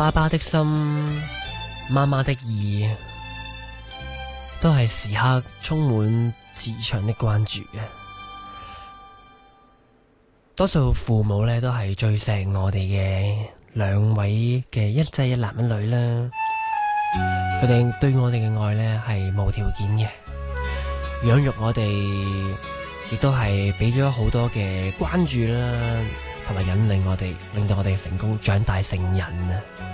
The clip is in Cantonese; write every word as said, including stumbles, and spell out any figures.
爸爸的心，媽媽的意，都係時刻充滿慈祥的關注嘅。多數父母呢，都係最錫我哋嘅兩位嘅一仔一男一女啦。佢哋對我哋嘅愛呢，係無條件嘅，養育我哋亦都係俾咗好多嘅關注啦，同埋引領我哋，令到我哋成功長大成人啊！